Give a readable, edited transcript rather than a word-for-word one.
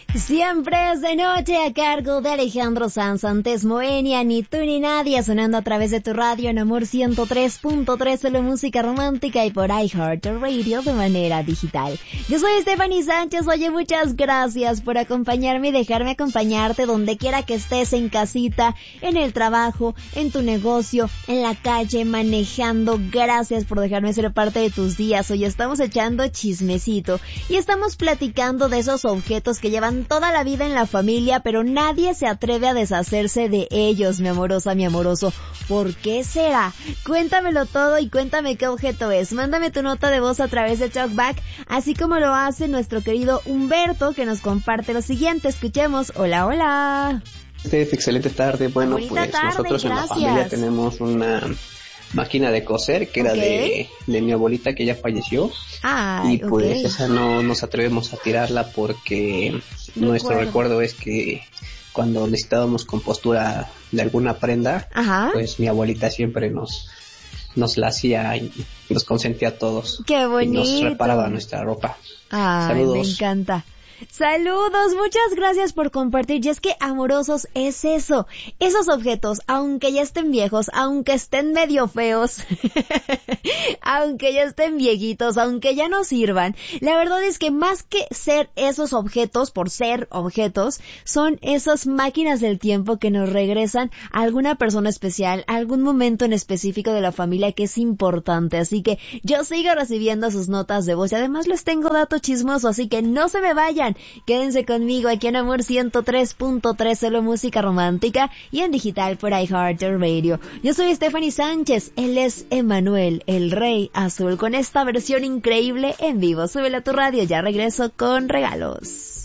Siempre es de noche a cargo de Alejandro Sanz. Antes Moenia, ni tú ni nadie, sonando a través de tu radio en Amor 103.3, solo música romántica y por iHeartRadio de manera digital. Yo soy Stephanie Sánchez. Oye, muchas gracias por acompañarme y dejarme acompañarte donde quiera que estés, en casita, en el trabajo, en tu negocio, en la calle, manejando. Gracias por dejarme ser parte de tus días. Hoy estamos echando chismecito y estamos platicando de esos objetos que llevan toda la vida en la familia, pero nadie se atreve a deshacerse de ellos, mi amorosa, mi amoroso. ¿Por qué será? Cuéntamelo todo y cuéntame qué objeto es. Mándame tu nota de voz a través de TalkBack, así como lo hace nuestro querido Humberto, que nos comparte lo siguiente. Escuchemos. Hola, hola. Excelente tarde. Bueno, bonita pues tarde, nosotros gracias. En la familia tenemos una máquina de coser que era de mi abuelita, que ya falleció. Ay, y pues esa no nos atrevemos a tirarla porque nuestro recuerdo es que cuando necesitábamos compostura de alguna prenda, pues mi abuelita siempre nos la hacía y nos consentía a todos. ¡Qué bonito! Y nos reparaba nuestra ropa. Ay, saludos. Me encanta. Saludos, muchas gracias por compartir. Y es que, amorosos, es eso. Esos objetos, aunque ya estén viejos, aunque estén medio feos, aunque ya estén viejitos, aunque ya no sirvan, la verdad es que más que ser esos objetos, por ser objetos, son esas máquinas del tiempo que nos regresan a alguna persona especial, a algún momento en específico de la familia que es importante. Así que yo sigo recibiendo sus notas de voz y además les tengo dato chismoso, así que no se me vayan. Quédense conmigo aquí en Amor 103.3, solo música romántica y en digital por iHeartRadio. Yo soy Stephanie Sánchez, él es Emanuel, el Rey Azul, con esta versión increíble en vivo. Súbela a tu radio, ya regreso con regalos.